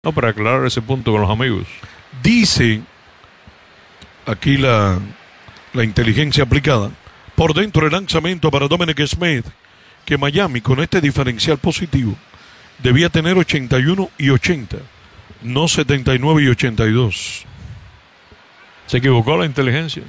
No, para aclarar ese punto con los amigos. Dice aquí la inteligencia aplicada. Por dentro el lanzamiento para Dominic Smith, que Miami con este diferencial positivo debía tener 81 y 80, no 79 y 82. ¿Se equivocó la inteligencia?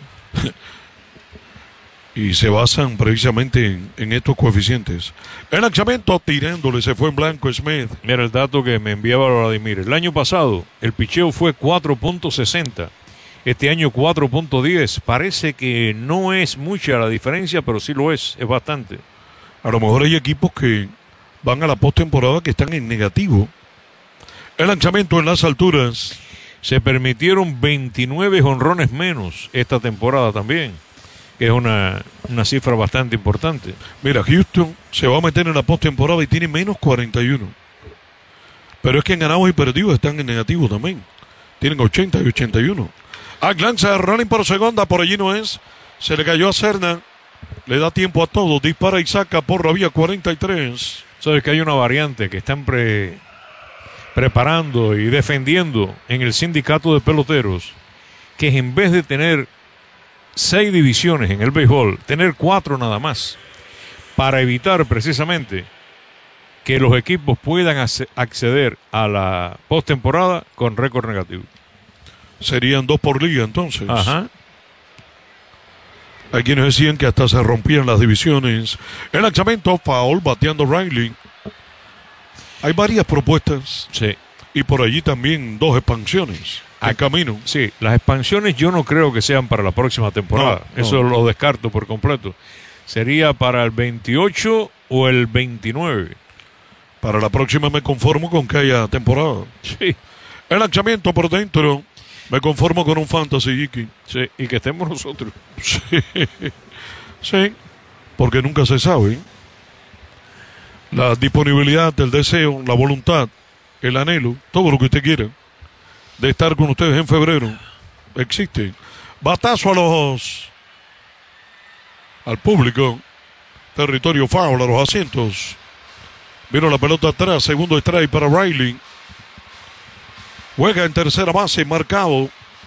Y se basan precisamente en estos coeficientes. El lanzamiento tirándole se fue en blanco Smith. Mira el dato que me enviaba Vladimir. El año pasado el picheo fue 4.60. Este año 4.10. Parece que no es mucha la diferencia, pero sí lo es bastante. A lo mejor hay equipos que van a la postemporada que están en negativo. El lanzamiento en las alturas. Se permitieron 29 jonrones menos esta temporada también, que es una cifra bastante importante. Mira, Houston se va a meter en la postemporada y tiene menos 41. Pero es que en ganados y perdidos están en negativo también. Tienen 80 y 81. Lanza running por segunda, por allí no es. Se le cayó a Cerna. Le da tiempo a todos. Dispara y saca por la vía 43. Sabes que hay una variante que están preparando y defendiendo en el sindicato de peloteros, que es en vez de tener 6 divisiones en el béisbol, tener 4 nada más, para evitar precisamente que los equipos puedan acceder a la postemporada con récord negativo. Serían 2 por liga entonces. Ajá. Hay quienes decían que hasta se rompían las divisiones. El lanzamiento, foul, bateando Riley. Hay varias propuestas. Sí. Y por allí también 2 expansiones en camino. Sí, las expansiones yo no creo que sean para la próxima temporada. No. Eso lo descarto por completo. Sería para el 28 o el 29. Para la próxima me conformo con que haya temporada. Sí. El lanzamiento por dentro. Me conformo con un fantasy, Iki. Sí, y que estemos nosotros. Sí. Sí, porque nunca se sabe. La disponibilidad, el deseo, la voluntad, el anhelo, todo lo que usted quiera de estar con ustedes en febrero existe. Batazo al público. Territorio foul a los asientos. Vino la pelota atrás, segundo strike para Riley. Juega en tercera base, marcado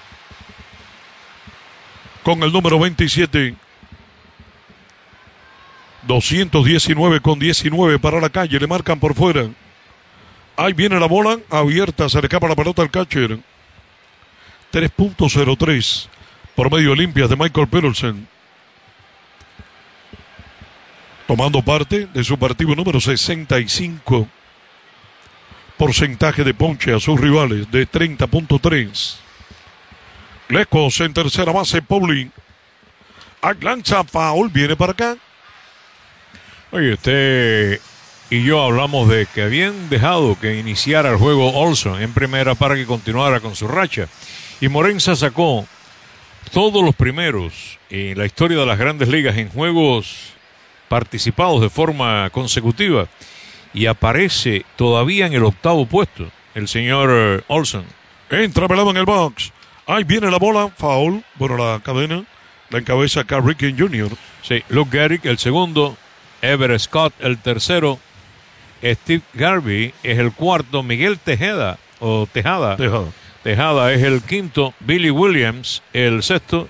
con el número 27. 219 con 19 para la calle, le marcan por fuera. Ahí viene la bola abierta, se le escapa la pelota al catcher. 3.03 por medio limpias de Michael Peterson. Tomando parte de su partido número 65. Porcentaje de ponche a sus rivales de 30.3. Lejos en tercera base, Paulin. Lanza foul, viene para acá. Oye, usted y yo hablamos de que habían dejado que iniciara el juego Olson en primera para que continuara con su racha. Y Morenza sacó todos los primeros en la historia de las grandes ligas en juegos participados de forma consecutiva. Y aparece todavía en el 8º puesto el señor Olson. Entra pelado en el box. Ahí viene la bola, foul. Bueno, la cadena la encabeza Cal Ripken Jr. Sí, Luke Gehrig el segundo. Everett Scott el tercero. Steve Garvey es el cuarto. Miguel Tejada es el quinto. Billy Williams el sexto.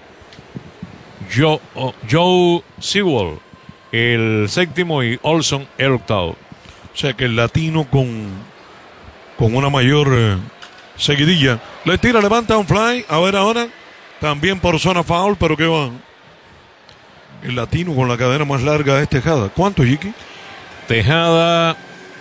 Joe Sewell el séptimo y Olson el octavo. O sea que el latino con una mayor seguidilla. Le tira, levanta un fly. A ver ahora. También por zona foul, pero que va. El latino con la cadena más larga es Tejada. ¿Cuánto, Jiki? Tejada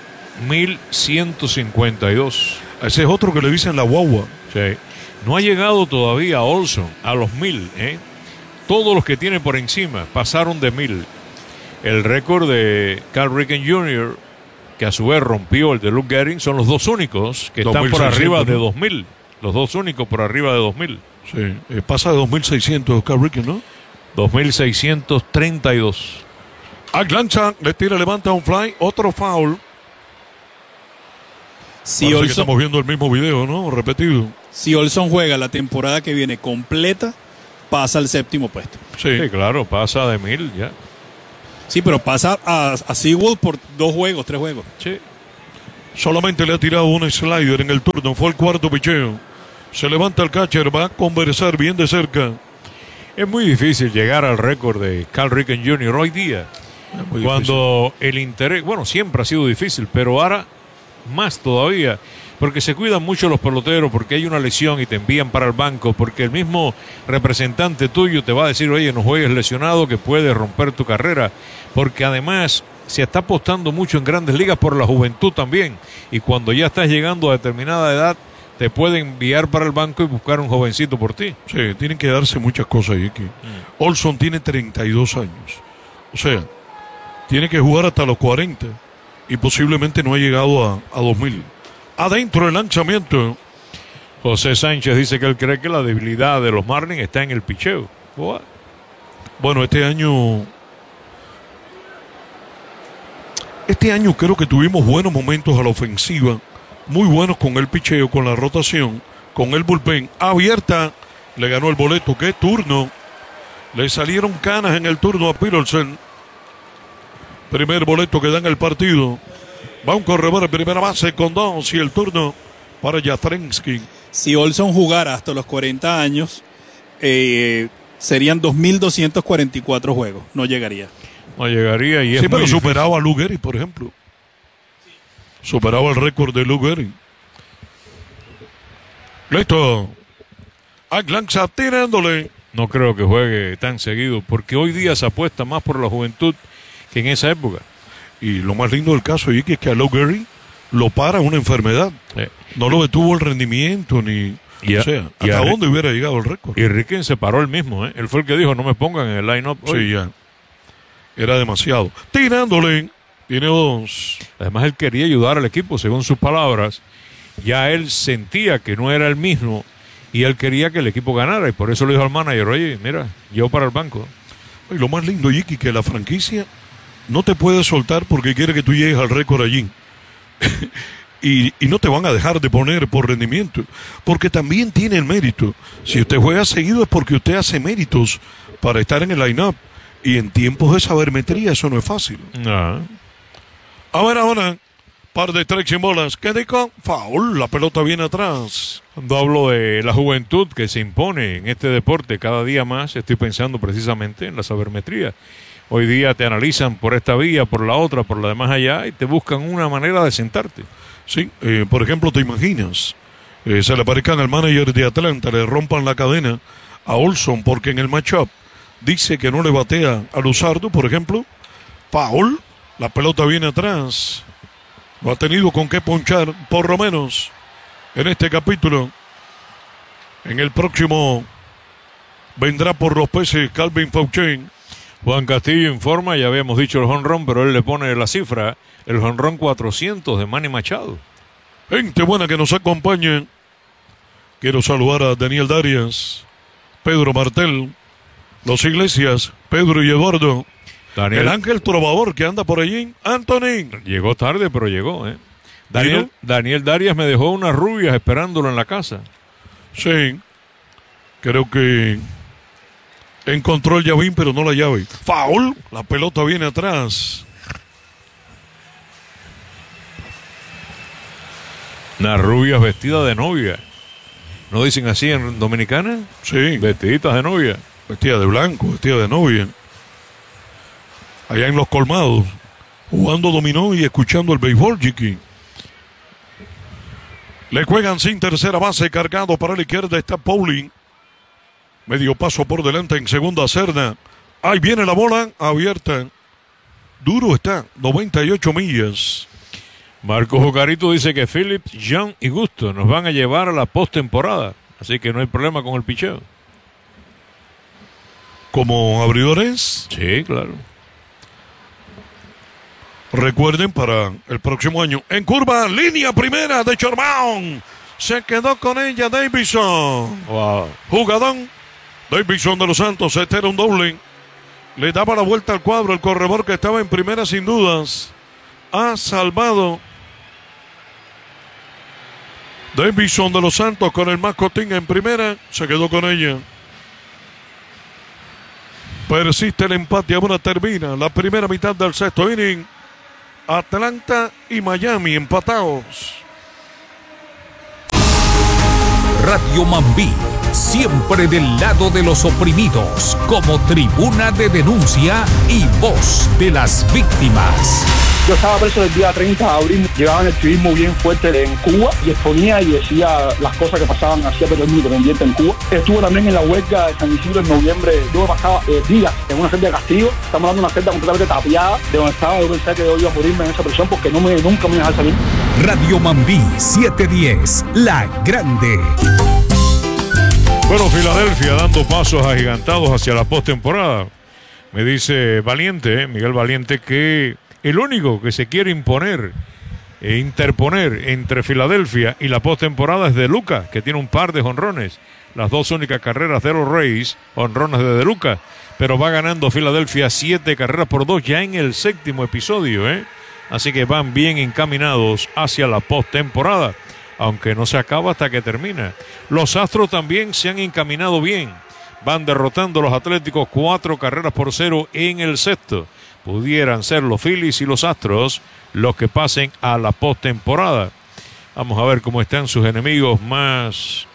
1152. Ese es otro que le dicen la guagua. Sí. No ha llegado todavía Olson a los 1000. Todos los que tiene por encima pasaron de 1000. El récord de Cal Ripken Jr., que a su vez rompió el de Luke Gehrig, son los dos únicos que están por arriba de 2000. Los dos únicos por arriba de 2000. Sí, pasa de 2600 Cal Ripken, ¿no? 2632. Lanza, le tira, levanta un fly, otro foul. Si Olson, Olson, que estamos viendo el mismo video, ¿no? Repetido. Si Olson juega la temporada que viene completa, pasa al 7º puesto. Sí, claro, pasa de 1000 ya. Sí, pero pasa a Sewell por 2 juegos, 3 juegos. Sí. Solamente le ha tirado un slider en el turno. Fue el cuarto picheo. Se levanta el catcher. Va a conversar bien de cerca. Es muy difícil llegar al récord de Cal Ripken Jr. hoy día. Cuando el interés, bueno, siempre ha sido difícil, pero ahora más todavía, porque se cuidan mucho los peloteros, porque hay una lesión y te envían para el banco, porque el mismo representante tuyo te va a decir, oye, no juegues lesionado, que puedes romper tu carrera, porque además se está apostando mucho en grandes ligas por la juventud también, y cuando ya estás llegando a determinada edad, te pueden enviar para el banco y buscar un jovencito por ti. Sí, tienen que darse muchas cosas ahí aquí. Olson tiene 32 años, o sea, tiene que jugar hasta los 40 y posiblemente no ha llegado a 2000. Adentro el lanzamiento. José Sánchez dice que él cree que la debilidad de los Marlins está en el picheo. Bueno, este año creo que tuvimos buenos momentos a la ofensiva, muy buenos con el picheo, con la rotación, con el bullpen. Abierta, le ganó el boleto. ¡Qué turno! Le salieron canas en el turno a Peterson. Primer boleto que da en el partido. Va un corredor en primera base con 2 y el turno para Yastrzemski. Si Olson jugara hasta los 40 años, serían 2.244 juegos. No llegaría. No llegaría y es sí, pero difícil. superaba a Lou Gehrig, por ejemplo. Superaba el récord de Lou Gehrig. Listo. Lanza tirándole. No creo que juegue tan seguido, porque hoy día se apuesta más por la juventud que en esa época. Y lo más lindo del caso es que a Lou Gehrig lo para una enfermedad. No lo detuvo el rendimiento ni... ¿hasta dónde hubiera llegado el récord? Y Ripken se paró él mismo, Él fue el que dijo, no me pongan en el line-up hoy. Sí, ya. Era demasiado. Tirándole. Tiene 2. Además, él quería ayudar al equipo, según sus palabras. Ya él sentía que no era el mismo y él quería que el equipo ganara. Y por eso le dijo al manager, oye, mira, yo para el banco. Y lo más lindo, Yiki, que la franquicia no te puede soltar porque quiere que tú llegues al récord allí. y no te van a dejar de poner por rendimiento, porque también tiene el mérito. Si usted juega seguido es porque usted hace méritos para estar en el line-up. Y en tiempos de sabermetría eso no es fácil. No. A ver ahora, par de strikes sin bolas. ¿Qué dijo? Foul, la pelota viene atrás. Cuando hablo de la juventud que se impone en este deporte cada día más, estoy pensando precisamente en la sabermetría. Hoy día te analizan por esta vía, por la otra, por la de más allá y te buscan una manera de sentarte. Sí, por ejemplo, te imaginas, se le aparezcan al manager de Atlanta, le rompan la cadena a Olson porque en el matchup dice que no le batea a Luzardo, por ejemplo. Foul, la pelota viene atrás. No ha tenido con qué ponchar, por lo menos, en este capítulo. En el próximo vendrá por los peces Calvin Fauché. Juan Castillo informa, ya habíamos dicho el jonrón, pero él le pone la cifra, el jonrón 400 de Manny Machado. Gente buena que nos acompaña. Quiero saludar a Daniel Darias, Pedro Martel, Los Iglesias, Pedro y Eduardo. Daniel, el ángel trovador que anda por allí, Anthony. Llegó tarde, pero llegó, Daniel Darias me dejó unas rubias esperándolo en la casa. Sí, creo que encontró el llavín, pero no la llave. Foul, la pelota viene atrás. Unas rubias vestidas de novia. ¿No dicen así en Dominicana? Sí. Vestiditas de novia. Vestida de blanco, vestida de novia. Allá en Los Colmados, jugando dominó y escuchando el béisbol, Chiqui. Le juegan sin tercera base, cargado para la izquierda está Pauling. Medio paso por delante en segunda Cerna. Ahí viene la bola abierta. Duro está, 98 millas. Marcos Jocarito dice que Phillips, Young y Gusto nos van a llevar a la postemporada. Así que no hay problema con el picheo. ¿Como abridores? Sí, claro. Recuerden para el próximo año. En curva, línea primera de Chormán. Se quedó con ella Davidson. Wow. Jugadón. Davidson de los Santos. Este era un doble. Le daba la vuelta al cuadro. El corredor que estaba en primera sin dudas. Ha salvado. Davidson de los Santos con el mascotín en primera. Se quedó con ella. Persiste el empate. Ahora termina la primera mitad del sexto inning. Atlanta y Miami empatados. Radio Mambí, siempre del lado de los oprimidos, como tribuna de denuncia y voz de las víctimas. Yo estaba preso el día 30 de abril, llevaba un activismo bien fuerte en Cuba y exponía y decía las cosas que pasaban, hacía periodismo independiente en Cuba. Estuve también en la huelga de San Isidro en noviembre. Yo me pasaba días en una celda de castigo. Estamos hablando de una celda completamente tapiada, de donde estaba. Yo pensé que yo iba a morirme en esa prisión porque nunca me iba a dejar salir. Radio Mambí 710, La Grande. Bueno, Filadelfia dando pasos agigantados hacia la postemporada. Me dice Valiente, Miguel Valiente, que el único que se quiere imponer e interponer entre Filadelfia y la postemporada es De Luca, que tiene un par de jonrones. Las dos únicas carreras de los Rays, jonrones de De Luca. Pero va ganando Filadelfia 7 carreras por 2 ya en el séptimo episodio, Así que van bien encaminados hacia la postemporada, aunque no se acaba hasta que termina. Los Astros también se han encaminado bien. Van derrotando a los Atléticos 4 carreras por 0 en el sexto. Pudieran ser los Phillies y los Astros los que pasen a la postemporada. Vamos a ver cómo están sus enemigos más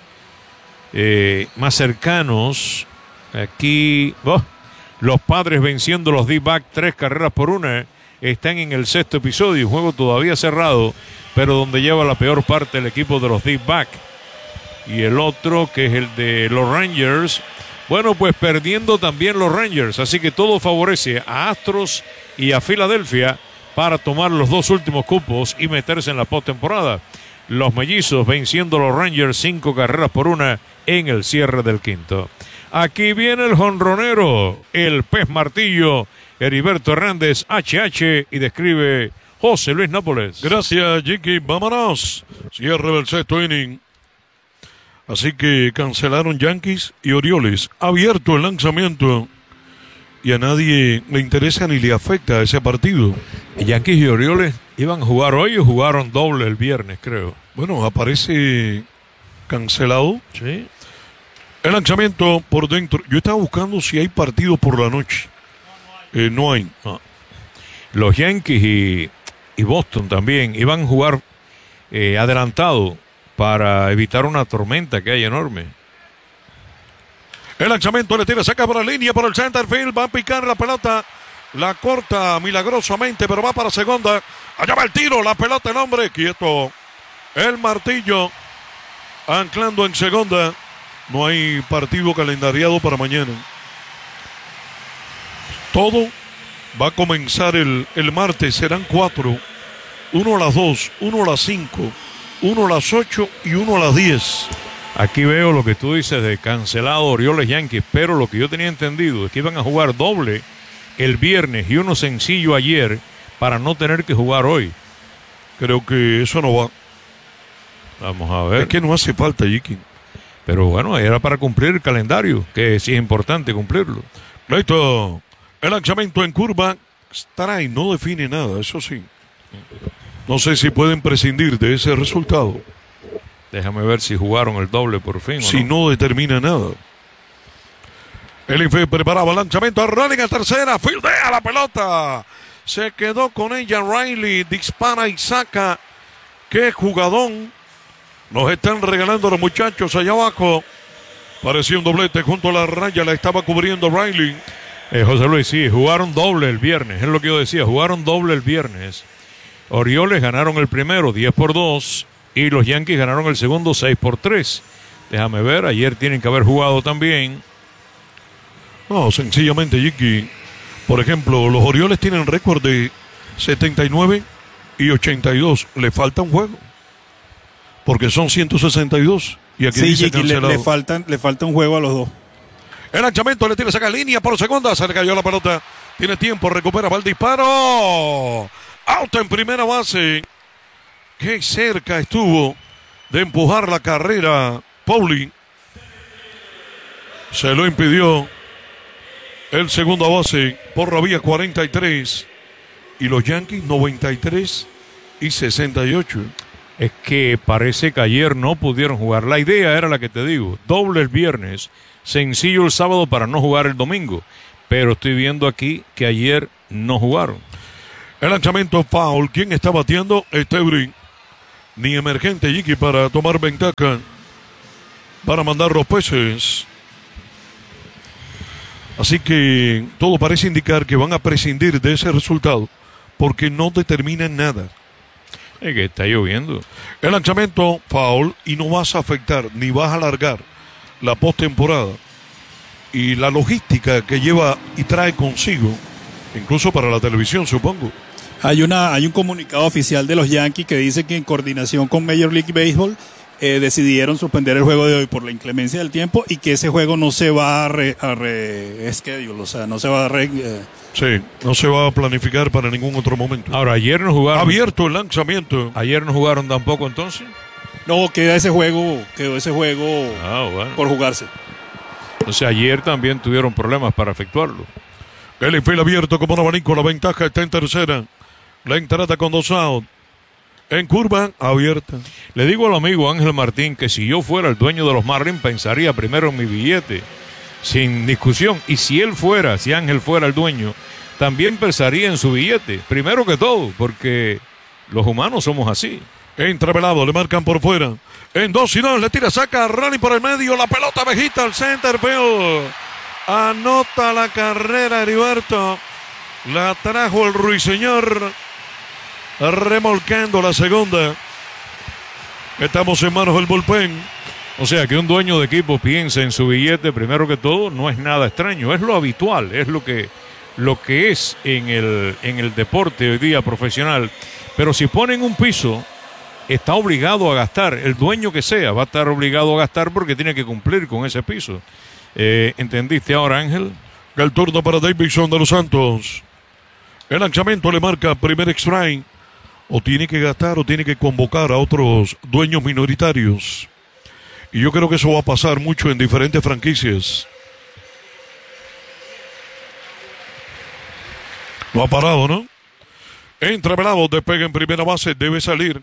cercanos. Aquí, los Padres venciendo a los D-Backs 3 carreras por 1. Están en el sexto episodio, un juego todavía cerrado, pero donde lleva la peor parte el equipo de los D-Backs. Y el otro, que es el de los Rangers, bueno, pues perdiendo también los Rangers, así que todo favorece a Astros y a Filadelfia para tomar los dos últimos cupos y meterse en la postemporada. Los Mellizos venciendo a los Rangers 5 carreras por 1 en el cierre del quinto. Aquí viene el jonronero, el pez martillo, Heriberto Hernández, HH, y describe José Luis Nápoles. Gracias, Jiki. Vámonos. Cierre del sexto inning. Así que cancelaron Yankees y Orioles. Abierto el lanzamiento. Y a nadie le interesa ni le afecta ese partido. Yankees y Orioles iban a jugar hoy o jugaron doble el viernes, creo. Bueno, aparece cancelado. Sí. El lanzamiento por dentro. Yo estaba buscando si hay partido por la noche. No hay. No. Los Yankees y Boston también iban a jugar adelantado para evitar una tormenta que hay enorme. El lanzamiento le tira, saca por la línea, por el center field, va a picar la pelota, la corta milagrosamente, pero va para segunda. Allá va el tiro, la pelota, el hombre, quieto. El martillo, anclando en segunda. No hay partido calendariado para mañana. Todo va a comenzar el martes, serán 4. 1 a las 2, 1 a las 5. 1 a las 8 y 1 a las 10. Aquí veo lo que tú dices de cancelado Orioles Yankees, pero lo que yo tenía entendido es que iban a jugar doble el viernes y uno sencillo ayer para no tener que jugar hoy. Creo que eso no va. Vamos a ver. Es que no hace falta, Jiki. Pero bueno, era para cumplir el calendario, que sí es importante cumplirlo. Listo. El lanzamiento en curva. Strike no define nada, eso sí. No sé si pueden prescindir de ese resultado. Déjame ver si jugaron el doble por fin. Si no determina nada. El Infe preparaba el lanzamiento. Running a tercera. Fildea la pelota. Se quedó con ella Riley. Dispara y saca. ¡Qué jugadón! Nos están regalando los muchachos allá abajo. Parecía un doblete junto a la raya. La estaba cubriendo Riley. José Luis, sí, jugaron doble el viernes. Es lo que yo decía. Jugaron doble el viernes. Orioles ganaron el primero 10-2 y los Yankees ganaron el segundo 6-3. Déjame ver, ayer tienen que haber jugado también. No, sencillamente, Jiki. Por ejemplo, los Orioles tienen récord de 79 y 82. Le falta un juego. Porque son 162. Y aquí sí, dice Jiki, cancelado. le falta un juego a los dos. El lanzamiento le tira, saca línea por segunda. Se le cayó la pelota. Tiene tiempo, recupera, va el disparo. Auto en primera base. Qué cerca estuvo de empujar la carrera Pauli. Se lo impidió el segunda base por la vía 43. Y los Yankees 93 y 68. Es que parece que ayer no pudieron jugar. La idea era la que te digo. Doble el viernes, sencillo el sábado para no jugar el domingo. Pero estoy viendo aquí que ayer no jugaron. El lanzamiento foul. ¿Quién está bateando? Esteury. Ni emergente Yiki para tomar ventaja. Para mandar los peces. Así que todo parece indicar que van a prescindir de ese resultado porque no determinan nada. Es que está lloviendo. El lanzamiento foul y no vas a afectar ni vas a alargar la postemporada y la logística que lleva y trae consigo, incluso para la televisión, supongo. Hay un comunicado oficial de los Yankees que dice que en coordinación con Major League Baseball decidieron suspender el juego de hoy por la inclemencia del tiempo y que ese juego no se va a reschedule, o sea, no se va a Sí, no se va a planificar para ningún otro momento. Ahora, ayer no jugaron. Abierto el lanzamiento. Ayer no jugaron tampoco entonces. No, quedó ese juego Bueno. por jugarse. Entonces ayer también tuvieron problemas para efectuarlo. El infield abierto como un abanico, la ventaja está en tercera. La entrada con 2 out. En curva abierta. Le digo al amigo Ángel Martín que si yo fuera el dueño de los Marlins pensaría primero en mi billete, sin discusión. Y si Ángel fuera el dueño, también pensaría en su billete, primero que todo, porque los humanos somos así. Entra Velado, le marcan por fuera. En 2-2, le tira, saca a Rani por el medio, la pelota abejita al center field. Anota la carrera Heriberto. La trajo el ruiseñor. Remolcando la segunda. Estamos en manos del bullpen. O sea, que un dueño de equipo piense en su billete primero que todo no es nada extraño, es lo habitual, es lo que es en el deporte hoy día profesional. Pero si ponen un piso, está obligado a gastar, el dueño que sea va a estar obligado a gastar porque tiene que cumplir con ese piso. ¿Entendiste ahora, Ángel? El turno para Davidson de los Santos. El lanzamiento le marca primer strike. O tiene que gastar o tiene que convocar a otros dueños minoritarios. Y yo creo que eso va a pasar mucho en diferentes franquicias. No ha parado, ¿no? Entra Velado, despega en primera base, debe salir.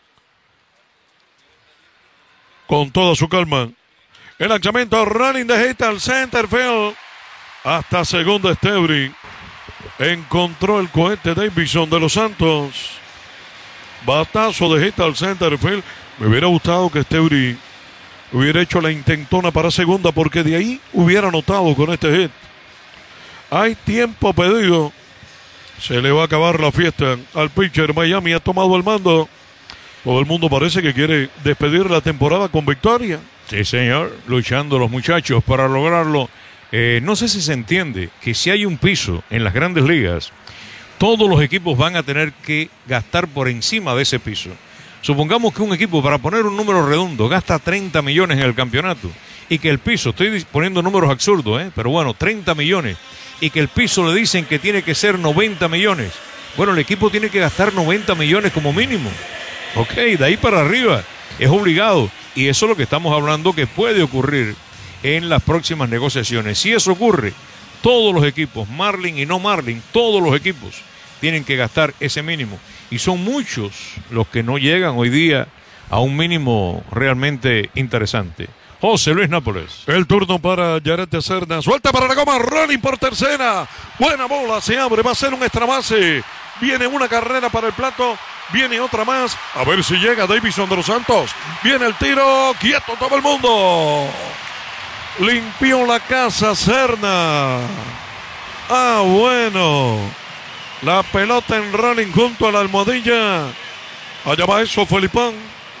Con toda su calma. El lanzamiento running de hit al center field. Hasta segunda Esteury. Encontró el cohete Davidson de los Santos. Batazo de hit al center field. Me hubiera gustado que Esteury hubiera hecho la intentona para segunda porque de ahí hubiera anotado con este hit. Hay tiempo pedido. Se le va a acabar la fiesta al pitcher. Miami ha tomado el mando. Todo el mundo parece que quiere despedir la temporada con victoria. Sí, señor. Luchando los muchachos para lograrlo. No sé si se entiende que si hay un piso en las grandes ligas, todos los equipos van a tener que gastar por encima de ese piso. Supongamos que un equipo, para poner un número redondo, gasta 30 millones en el campeonato y que el piso, estoy poniendo números absurdos, pero bueno, 30 millones, y que el piso le dicen que tiene que ser 90 millones. Bueno, el equipo tiene que gastar 90 millones como mínimo. Ok, de ahí para arriba es obligado. Y eso es lo que estamos hablando que puede ocurrir en las próximas negociaciones. Si eso ocurre, todos los equipos, Marlin y no Marlin, todos los equipos tienen que gastar ese mínimo. Y son muchos los que no llegan hoy día a un mínimo realmente interesante. José Luis Nápoles. El turno para Yaret de Cerna. Suelta para la goma. Running por tercera. Buena bola. Se abre. Va a ser un extra base. Viene una carrera para el plato. Viene otra más. A ver si llega Davidson de los Santos. Viene el tiro. Quieto todo el mundo. Limpió la casa Cerna. Ah, bueno. La pelota en running junto a la almohadilla. Allá va eso, Felipán.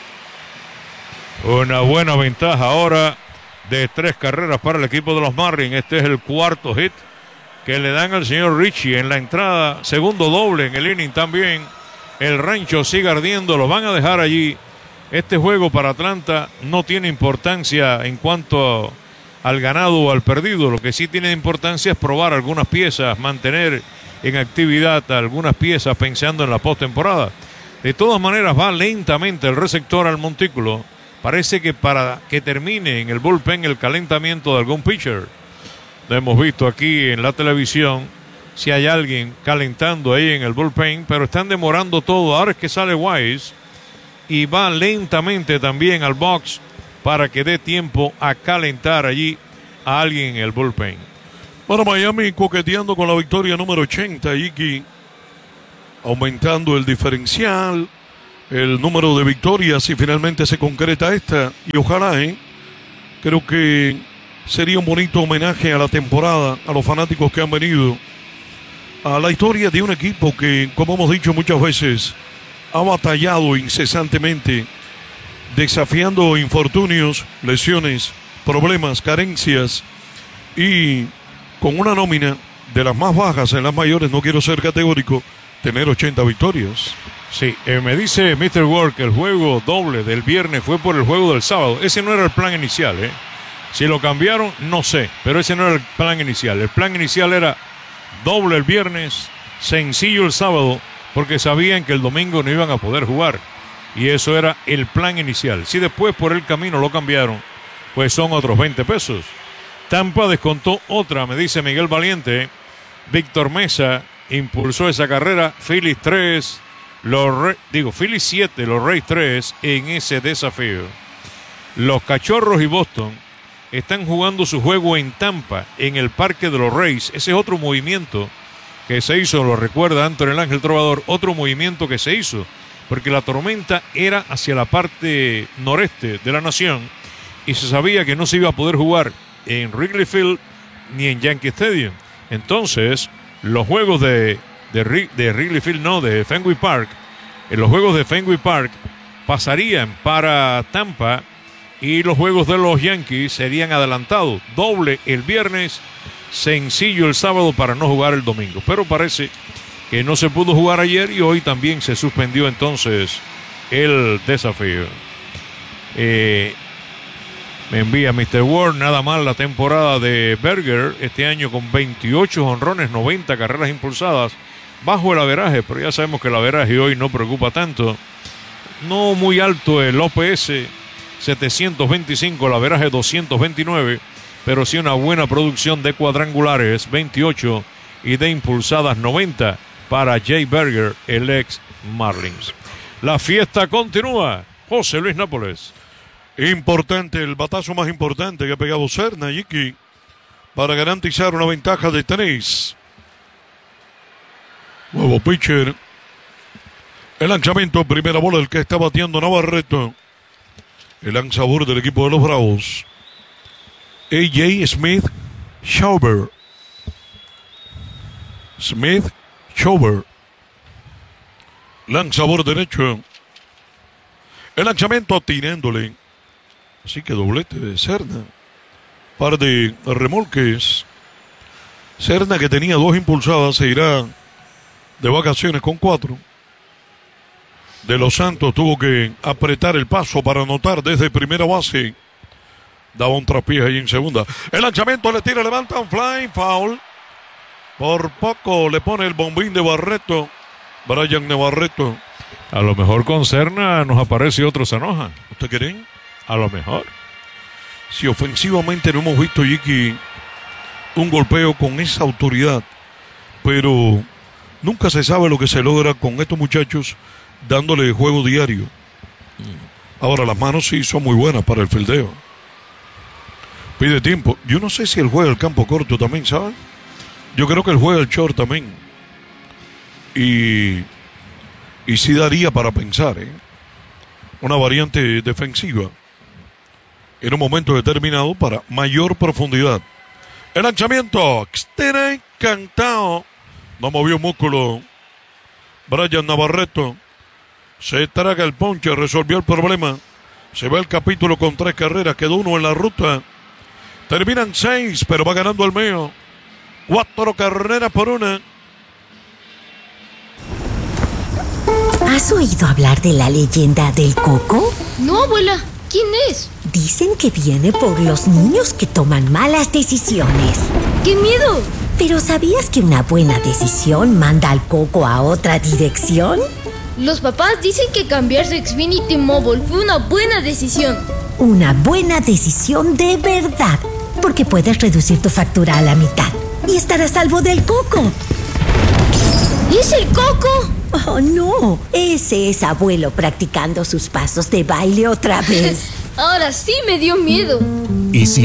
Una buena ventaja ahora de 3 carreras para el equipo de los Marlins. Este es el cuarto hit que le dan al señor Richie en la entrada. Segundo doble en el inning también. El rancho sigue ardiendo. Lo van a dejar allí. Este juego para Atlanta no tiene importancia en cuanto al ganado o al perdido. Lo que sí tiene importancia es probar algunas piezas, mantener en actividad algunas piezas pensando en la postemporada. De todas maneras va lentamente el receptor al montículo. Parece que para que termine en el bullpen el calentamiento de algún pitcher. Lo hemos visto aquí en la televisión si hay alguien calentando ahí en el bullpen, pero están demorando todo. Ahora es que sale Wise y va lentamente también al box para que dé tiempo a calentar allí a alguien en el bullpen. Bueno, Miami coqueteando con la victoria número 80, Iki. aumentando el diferencial, el número de victorias, y finalmente se concreta esta. Y ojalá, creo que sería un bonito homenaje a la temporada, a los fanáticos que han venido, a la historia de un equipo que, como hemos dicho muchas veces, ha batallado incesantemente, desafiando infortunios, lesiones, problemas, carencias, y con una nómina de las más bajas en las mayores, no quiero ser categórico, tener 80 victorias. Sí, me dice Mr. Ward que el juego doble del viernes fue por el juego del sábado. Ese no era el plan inicial, Si lo cambiaron, no sé, pero ese no era el plan inicial. El plan inicial era doble el viernes, sencillo el sábado, porque sabían que el domingo no iban a poder jugar. Y eso era el plan inicial. Si después por el camino lo cambiaron, pues son otros 20 pesos. Tampa descontó otra, me dice Miguel Valiente. Víctor Mesa impulsó esa carrera. Phillies 3, Phillies 7, los Rays 3 en ese desafío. Los Cachorros y Boston están jugando su juego en Tampa, en el Parque de los Rays. Ese es otro movimiento que se hizo, lo recuerda Anthony el Ángel Trovador, otro movimiento que se hizo, porque la tormenta era hacia la parte noreste de la nación y se sabía que no se iba a poder jugar en Wrigley Field ni en Yankee Stadium. Entonces, los juegos de Wrigley Field, no, de Fenway Park, los juegos de Fenway Park pasarían para Tampa y los juegos de los Yankees serían adelantados. Doble el viernes, sencillo el sábado para no jugar el domingo. Pero parece que no se pudo jugar ayer y hoy también se suspendió entonces el desafío. Me envía Mr. Ward, nada mal la temporada de Berger este año con 28 jonrones, 90 carreras impulsadas, bajo el averaje, pero ya sabemos que el averaje hoy no preocupa tanto. No muy alto el OPS, 725, el averaje 229, pero sí una buena producción de cuadrangulares, 28, y de impulsadas 90 para Jay Berger, el ex Marlins. La fiesta continúa. José Luis Nápoles. Importante, el batazo más importante que ha pegado Serna, Yiki, para garantizar una ventaja de 3. Nuevo pitcher. El lanzamiento, primera bola, el que está bateando Navarreto. El lanzador del equipo de los Bravos, A.J. Smith-Shawver. Lanzador derecho. El lanzamiento tirándole. Así que doblete de Serna. Par de remolques. Serna, que tenía 2 impulsadas, se irá de vacaciones con 4. De los Santos tuvo que apretar el paso para anotar desde primera base. Daba un traspié ahí en segunda. El lanzamiento, le tira, levanta un fly, foul. Por poco le pone el bombín de Barreto, Brian Navarreto. A lo mejor con Serna nos aparece otro Sanoja. ¿Usted cree? A lo mejor. Si ofensivamente no hemos visto, Yiki, un golpeo con esa autoridad, pero nunca se sabe lo que se logra con estos muchachos dándole juego diario. Ahora, las manos sí son muy buenas para el fildeo. Pide tiempo. Yo no sé si él juega el campo corto también, ¿sabes? Yo creo que él juega el short también. Y sí daría para pensar, una variante defensiva en un momento determinado para mayor profundidad. El lanzamiento, externo, encantado. No movió músculo Brian Navarreto. Se traga el ponche, resolvió el problema. Se va el capítulo con 3 carreras, quedó 1 en la ruta. Terminan 6, pero va ganando el Meo. 4 carreras por 1. ¿Has oído hablar de la leyenda del coco? No, abuela. ¿Quién es? Dicen que viene por los niños que toman malas decisiones. ¡Qué miedo! ¿Pero sabías que una buena decisión manda al coco a otra dirección? Los papás dicen que cambiar su Xfinity Mobile fue una buena decisión. Una buena decisión de verdad, porque puedes reducir tu factura a la mitad y estar a salvo del coco. ¿Es el coco? Oh, no. Ese es abuelo practicando sus pasos de baile otra vez. Ahora sí me dio miedo. Y si